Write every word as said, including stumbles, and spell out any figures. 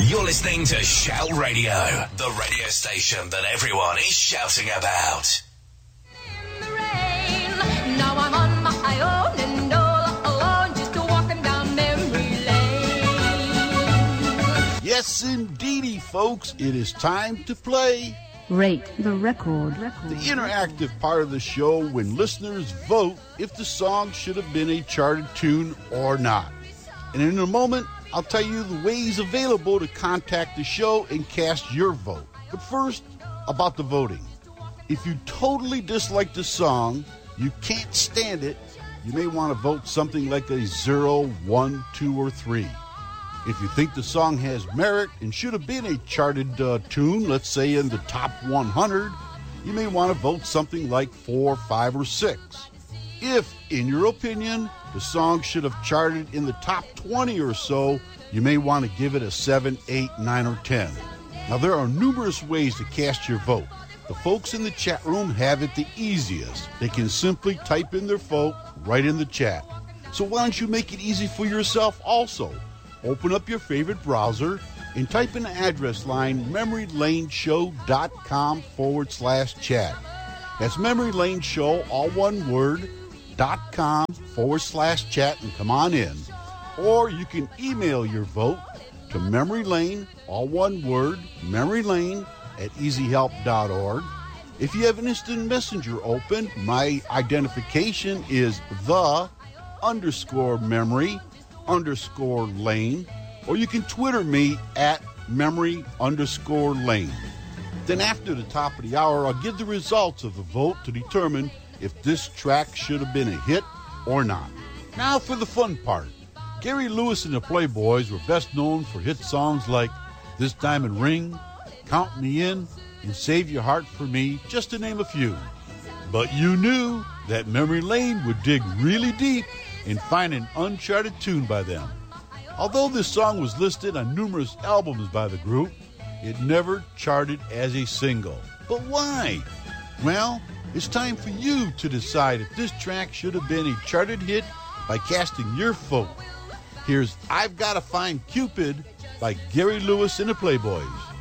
You're listening to Shout Radio, the radio station that everyone is shouting about. In the rain, now I'm on my own and all alone, just walking down memory lane. Yes, indeedy, folks, it is time to play Rate the Record. the interactive part of the show when listeners vote if the song should have been a charted tune or not. And in a moment, I'll tell you the ways available to contact the show and cast your vote. But first, about the voting. If you totally dislike the song, you can't stand it, you may want to vote something like a zero, one, two, or three. If you think the song has merit and should have been a charted uh, tune, let's say in the top one hundred, you may want to vote something like four, five, or six. If, in your opinion, the song should have charted in the top twenty or so, you may want to give it a seven, eight, nine, or ten. Now, there are numerous ways to cast your vote. The folks in the chat room have it the easiest. They can simply type in their vote right in the chat. So why don't you make it easy for yourself also? Open up your favorite browser and type in the address line memorylaneshow.com forward slash chat. That's Memory Lane Show, all one word, dot com forward slash chat, and come on in. Or you can email your vote to memorylane, all one word, memorylane at easyhelp dot org. If you have an instant messenger open, my identification is the underscore memory underscore lane, or you can Twitter me at memory underscore lane. Then after the top of the hour, I'll give the results of the vote to determine if this track should have been a hit or not. Now for the fun part. Gary Lewis and the Playboys were best known for hit songs like This Diamond Ring, Count Me In, and Save Your Heart for Me, just to name a few. But you knew that Memory Lane would dig really deep and find an uncharted tune by them. Although this song was listed on numerous albums by the group, it never charted as a single. But why? Well, it's time for you to decide if this track should have been a charted hit by casting your vote. Here's I've Gotta Find Cupid by Gary Lewis and the Playboys.